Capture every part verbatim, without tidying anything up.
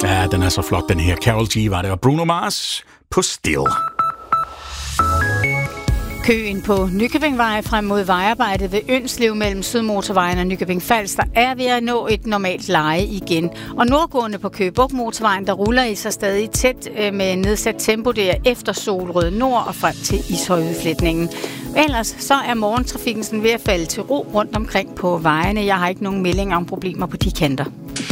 Ja, den er så flot, den her. Karol G var det, og Bruno Mars på Still. Køen på Nykøbingvej frem mod vejarbejdet ved Ønslev mellem Sydmotorvejen og Nykøbing Falster er ved at nå et normalt leje igen. Og nordgående på Køge Bugt Motorvejen, der ruller I sig stadig tæt med nedsat tempo. Det er efter Solrød Nord og frem til Ishøjudflætningen. Ellers så er morgentrafikken sådan ved at falde til ro rundt omkring på vejene. Jeg har ikke nogen meldinger om problemer på de kanter.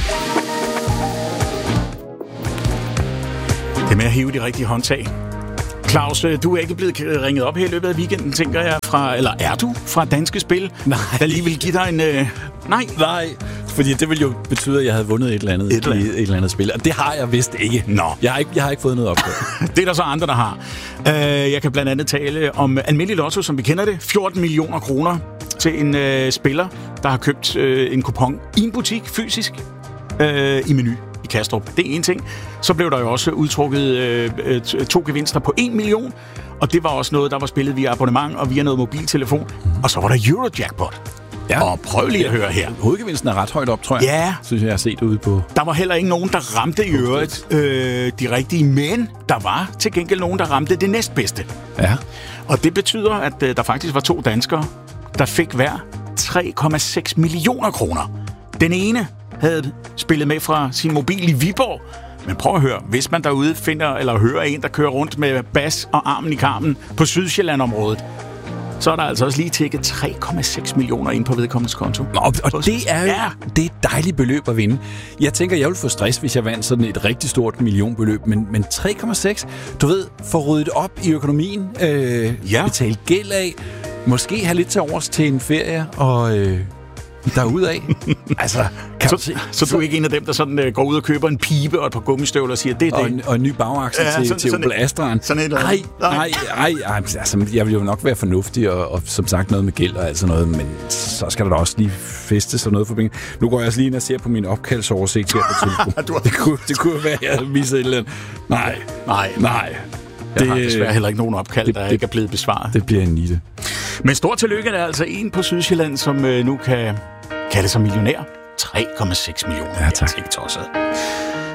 Det med at hive de rigtige håndtag. Claus, du er ikke blevet ringet op her i løbet af weekenden, tænker jeg, fra, eller er du fra Danske Spil? Nej. Der lige vil give dig en... Øh, nej. Nej, fordi det ville jo betyde, at jeg havde vundet et eller andet, et eller andet. Et eller andet spil, og det har jeg vist ikke. Nå. Jeg har ikke, jeg har ikke fået noget opgave. Det er der så andre, der har. Uh, jeg kan blandt andet tale om Almindelig Lotto, som vi kender det. fjorten millioner kroner til en uh, spiller, der har købt uh, en kupon i en butik fysisk uh, i Meny i Kastrup. Det er en ting. Så blev der jo også udtrukket øh, to gevinster på en million, og det var også noget, der var spillet via abonnement og via noget mobiltelefon. Mm. Og så var der Eurojackpot. Ja. Og prøv lige at høre her. Hovedgevinsten er ret højt op, tror jeg. Ja. Synes jeg, jeg har set ude på... Der var heller ikke nogen, der ramte i øvrigt øh, de rigtige, men der var til gengæld nogen, der ramte det næstbedste. Ja. Og det betyder, at øh, der faktisk var to danskere, der fik hver tre komma seks millioner kroner. Den ene havde spillet med fra sin mobil i Viborg. Men prøv at høre, hvis man derude finder eller hører en, der kører rundt med bas og armen i karmen på Sydsjælland-området, så er der altså også lige tækket tre komma seks millioner ind på vedkommendes konto. Og, og det er jo ja. det er et dejligt beløb at vinde. Jeg tænker, jeg ville få stress, hvis jeg vandt sådan et rigtig stort millionbeløb, men, men tre komma seks, du ved, få ryddet op i økonomien, øh, ja. betale gæld af, måske have lidt til overs til en ferie og... Øh, derudad. Altså, så, så, så du er ikke en af dem, der sådan, uh, går ud og køber en pibe og et par gummistøvler og siger, det er og det. En, og en ny bagaksel ja, til, sådan, til Opel Astraen. Sådan et nej, nej, nej, nej. Altså, jeg vil jo nok være fornuftig og, og som sagt noget med gæld og alt sådan noget, men så skal der da også lige feste sådan noget for penge. Nu går jeg også lige ind og ser på min opkaldsoversigt her på telefonen. det, kunne, det kunne være, at jeg havde misset et eller andet. Nej, nej, nej. Jeg det, har desværre heller ikke nogen opkald, det, der det, ikke er blevet besvaret. Det bliver en nitte. Men stort tillykke, der er altså en på Sydsjælland, som øh, nu kan kalde sig millionær. tre komma seks millioner. Ja, tak. Det er ikke tosset.